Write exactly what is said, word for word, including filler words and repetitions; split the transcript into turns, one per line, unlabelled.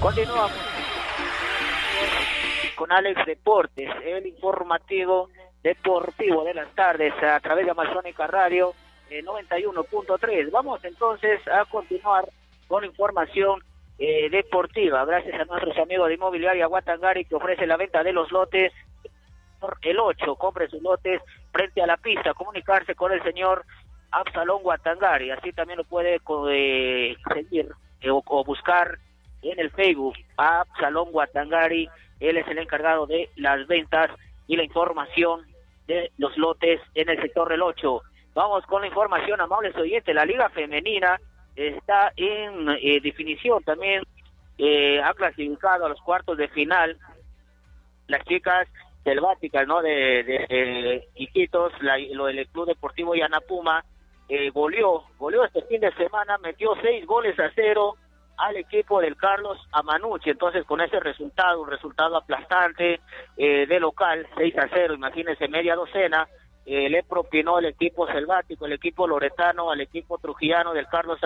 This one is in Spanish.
Continuamos con Alex Deportes, el informativo deportivo de las tardes a través de Amazónica Radio eh, noventa y uno punto tres. Vamos entonces a continuar con información eh, deportiva, gracias a nuestros amigos de Inmobiliaria Guatangari, que ofrece la venta de los lotes por el ocho. Compre sus lotes frente a la pista, comunicarse con el señor Absalón Guatangari, así también lo puede eh, seguir eh, o, o buscar en el Facebook a Absalón Guatangari. Él es el encargado de las ventas y la información de los lotes en el sector del ocho. Vamos con la información, amables oyentes. La Liga Femenina está en eh, definición también, eh, ha clasificado a los cuartos de final las chicas selváticas, ¿no? De, de, de Iquitos, la, lo del Club Deportivo Yanapuma, eh, goleó, goleó este fin de semana, metió seis goles a cero al equipo del Carlos Amanuchi. Entonces, con ese resultado, un resultado aplastante eh, de local, seis a cero, imagínense, media docena, eh, le propinó el equipo selvático, el equipo loretano, al equipo trujillano del Carlos